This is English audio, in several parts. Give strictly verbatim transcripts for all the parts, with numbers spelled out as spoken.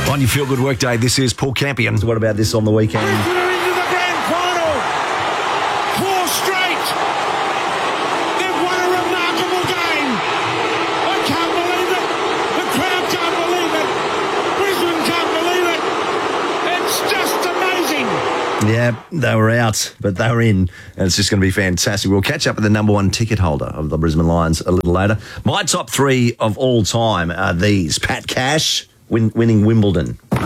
On your Feel Good Workday, this is Paul Campion. What about this on the weekend? They're into the grand final. Four straight. They've won a remarkable game. I can't believe it. The crowd can't believe it. Brisbane can't believe it. It's just amazing. Yeah, they were out, but they were in, and it's just going to be fantastic. We'll catch up with the number one ticket holder of the Brisbane Lions a little later. My top three of all time are these. Pat Cash win- winning Wimbledon. And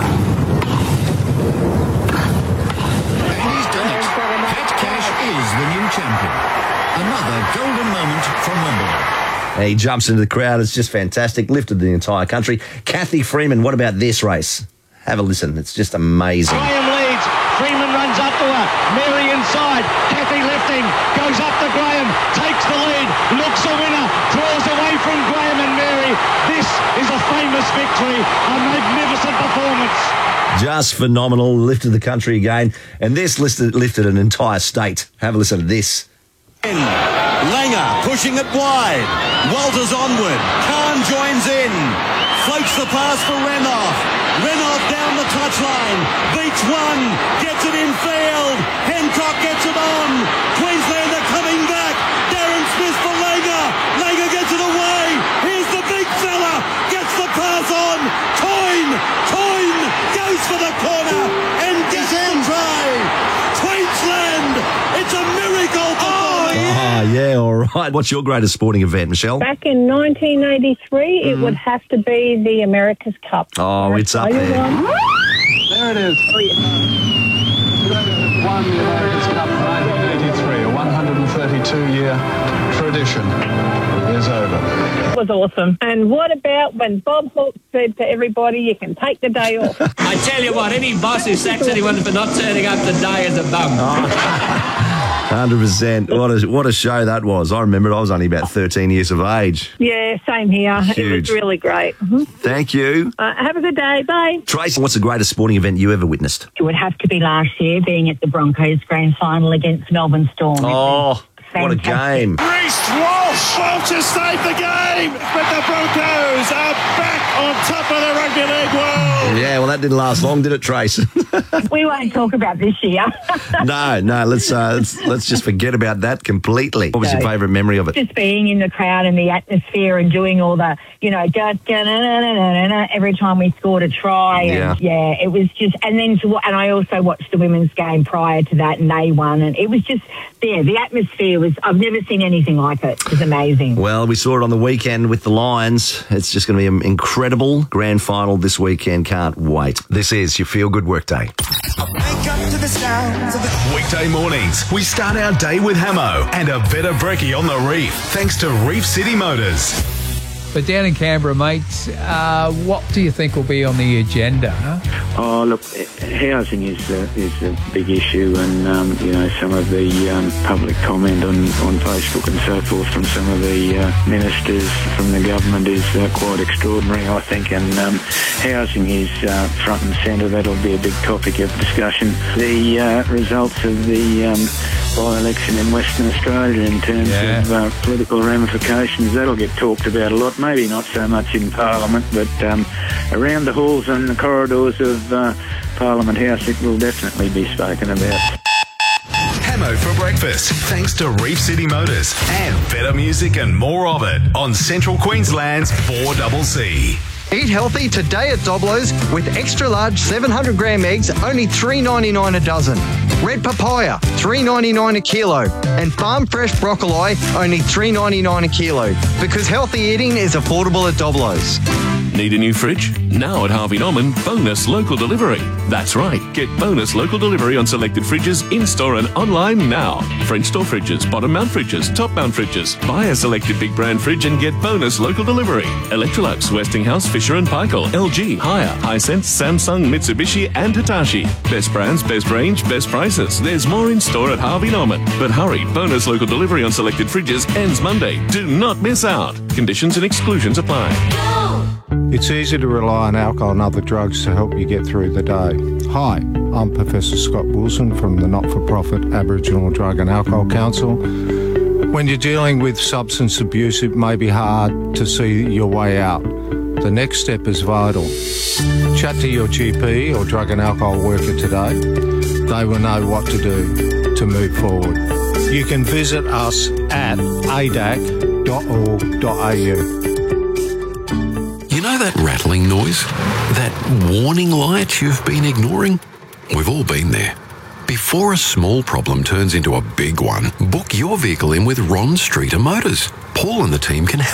he's done it. Pat Cash is the new champion. Another golden moment from Wimbledon. He jumps into the crowd. It's just fantastic. Lifted the entire country. Kathy Freeman, what about this race? Have a listen. It's just amazing. Graham leads. Freeman runs up to her. Mary inside. Kathy lifting. Goes up to Graham. Takes the lead. Looks a winner. Draws away from Graham and Mary. This is a famous victory. A magnificent performance. Just phenomenal. Lifted the country again. And this lifted, lifted an entire state. Have a listen to this. Langer pushing it wide. Walters onward. Khan joins in. Floats the pass for Renoff. Renoff down the touchline. Beats one. Gets it in field. Hancock gets it on. Queenslander coming back. Darren Smith for Langer. Langer gets it away. Here's the big fella. Gets the pass on. Toyne. Toyne goes for the corner and gets the try. Queensland. It's a miracle. Oh, Ah, yeah, all right. What's your greatest sporting event, Michelle? Back in nineteen eighty-three, it would have to be the America's Cup. Oh, it's up Australia there. won. There it is. Won the America's Cup in nineteen eighty-three. A one hundred thirty-two year tradition is over. It was awesome. And what about when Bob Hawke said to everybody, you can take the day off? I tell you what, any boss who sacks anyone for not turning up today is a bum. one hundred percent. What a, what a show that was. I remember it. I was only about thirteen years of age. Yeah, same here. It Huge. was really great. Mhm. Thank you. Uh, have a good day. Bye. Tracy, what's the greatest sporting event you ever witnessed? It would have to be last year, being at the Broncos grand final against Melbourne Storm. Oh, what a fantastic. game. Reece Walsh. Walsh has saved the game. But the Broncos are back on top of the rugby league world. Yeah, well, that didn't last long, did it, Trace? We won't talk about this year. no, no, let's, uh, let's let's just forget about that completely. What was your No. favourite memory of it? Just being in the crowd and the atmosphere and doing all the, you know, da, da, na, na, na, na, na, every time we scored a try. And Yeah. yeah, it was just, and then to, wa- and I also watched the women's game prior to that and they won. And it was just, yeah, the atmosphere was, I've never seen anything like it. It was amazing. Well, we saw it on the weekend with the Lions. It's just going to be an incredible grand final this weekend. Can't wait. This is your Feel Good Workday. Wake up to the sounds of the Weekday mornings, we start our day with Hamo and a better brekkie on the reef, thanks to Reef City Motors. But down in Canberra, mate, uh, what do you think will be on the agenda? Huh? Oh, look, housing is a, is a big issue, and um, you know, some of the um, public comment on, on Facebook and so forth from some of the uh, ministers from the government is uh, quite extraordinary, I think, and um, housing is uh, front and centre. That'll be a big topic of discussion. The uh, results of the um, by-election in Western Australia in terms Yeah. of uh, political ramifications, that'll get talked about a lot. Maybe not so much in Parliament, but um, around the halls and the corridors of uh, Parliament House, it will definitely be spoken about. Hamo for breakfast, thanks to Reef City Motors and better music and more of it on Central Queensland's four C C. Eat healthy today at Doblo's with extra large seven hundred gram eggs, only three ninety-nine a dozen. Red papaya, three ninety-nine a kilo. And farm fresh broccoli, only three ninety-nine a kilo. Because healthy eating is affordable at Doblo's. Need a new fridge? Now at Harvey Norman, bonus local delivery. That's right, get bonus local delivery on selected fridges in-store and online now. French door fridges, bottom mount fridges, top mount fridges. Buy a selected big brand fridge and get bonus local delivery. Electrolux, Westinghouse, Fisher and Paykel, L G, Haier, Hisense, Samsung, Mitsubishi and Hitachi. Best brands, best range, best prices. There's more in-store at Harvey Norman. But hurry, bonus local delivery on selected fridges ends Monday. Do not miss out. Conditions and exclusions apply. It's easy to rely on alcohol and other drugs to help you get through the day. Hi, I'm Professor Scott Wilson from the not-for-profit Aboriginal Drug and Alcohol Council. When you're dealing with substance abuse, it may be hard to see your way out. The next step is vital. Chat to your G P or drug and alcohol worker today. They will know what to do to move forward. You can visit us at a d a c dot org dot a u. You know that rattling noise? That warning light you've been ignoring? We've all been there. Before a small problem turns into a big one, book your vehicle in with Ron Streeter Motors. Paul and the team can help.